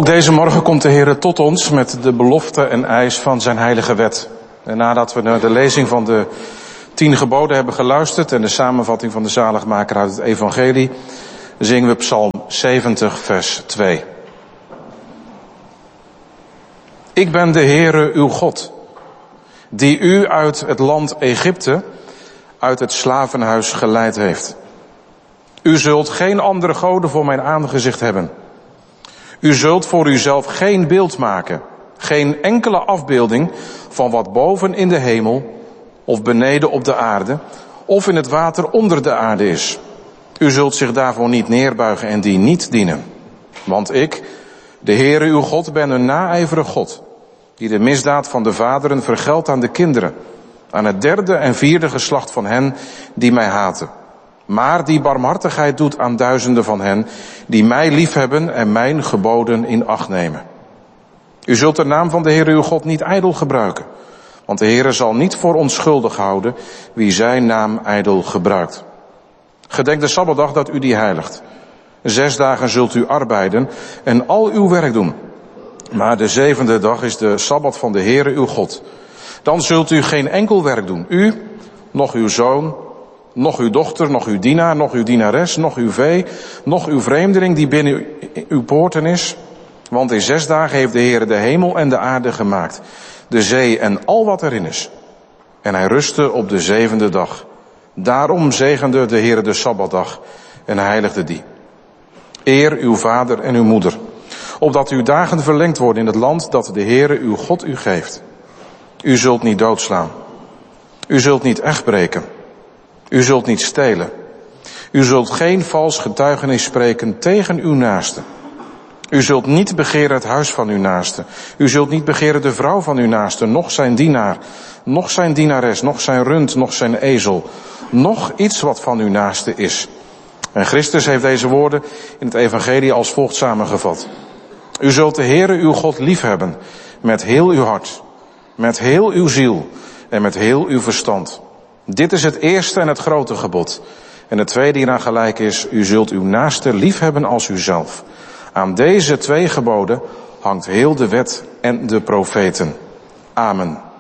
Ook deze morgen komt de Heer tot ons met de belofte en eis van zijn heilige wet. En nadat we naar de lezing van de 10 geboden hebben geluisterd en de samenvatting van de zaligmaker uit het evangelie, zingen we Psalm 70 vers 2. Ik ben de Heere uw God, die u uit het land Egypte, uit het slavenhuis geleid heeft. U zult geen andere goden voor mijn aangezicht hebben. U zult voor uzelf geen beeld maken, geen enkele afbeelding van wat boven in de hemel of beneden op de aarde of in het water onder de aarde is. U zult zich daarvoor niet neerbuigen en die niet dienen. Want ik, de Heere uw God, ben een naijverig God, die de misdaad van de vaderen vergeldt aan de kinderen, aan het 3e en 4e geslacht van hen die mij haten. Maar die barmhartigheid doet aan duizenden van hen die mij liefhebben en mijn geboden in acht nemen. U zult de naam van de Heere uw God niet ijdel gebruiken, want de Heere zal niet voor onschuldig houden wie zijn naam ijdel gebruikt. Gedenk de Sabbatdag dat u die heiligt. 6 dagen zult u arbeiden en al uw werk doen. Maar de 7e dag is de Sabbat van de Heere uw God. Dan zult u geen enkel werk doen. U, noch uw zoon, noch uw dochter, noch uw dienaar, noch uw dienares, noch uw vee, noch uw vreemdeling die binnen uw poorten is. Want in 6 dagen heeft de Heere de hemel en de aarde gemaakt, de zee en al wat erin is. En hij rustte op de 7e dag. Daarom zegende de Heere de Sabbatdag en heiligde die. Eer uw vader en uw moeder, opdat uw dagen verlengd worden in het land dat de Heere uw God u geeft. U zult niet doodslaan. U zult niet echtbreken. U zult niet stelen. U zult geen vals getuigenis spreken tegen uw naaste. U zult niet begeren het huis van uw naaste. U zult niet begeren de vrouw van uw naaste, noch zijn dienaar, noch zijn dienares, noch zijn rund, noch zijn ezel, noch iets wat van uw naaste is. En Christus heeft deze woorden in het evangelie als volgt samengevat. U zult de Heere uw God liefhebben met heel uw hart, met heel uw ziel en met heel uw verstand. Dit is het eerste en het grote gebod. En het tweede hieraan gelijk is, u zult uw naaste liefhebben als uzelf. Aan deze 2 geboden hangt heel de wet en de profeten. Amen.